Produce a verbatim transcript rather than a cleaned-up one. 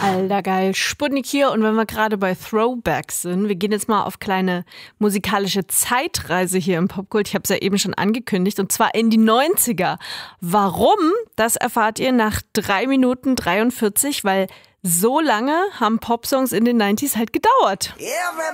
Alter geil, Sputnik hier und wenn wir gerade bei Throwbacks sind, wir gehen jetzt mal auf kleine musikalische Zeitreise hier im Popkult. Ich habe es ja eben schon angekündigt und zwar in die neunziger. Warum? Das erfahrt ihr nach drei Minuten dreiundvierzig, weil so lange haben Popsongs in den neunziger halt gedauert. Everybody